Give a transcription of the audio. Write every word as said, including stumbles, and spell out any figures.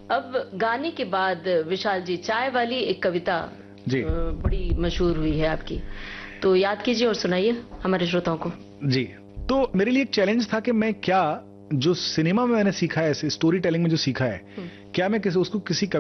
अब गाने के बाद विशाल जी, चाय वाली एक कविता जी अ, बड़ी मशहूर हुई है आपकी, तो याद कीजिए और सुनाइए हमारे श्रोताओं को। जी। तो मेरे लिए एक चैलेंज था कि मैं क्या जो सिनेमा में मैंने सीखा है, स्टोरी टेलिंग में जो सीखा है, क्या मैं किसी उसको किसी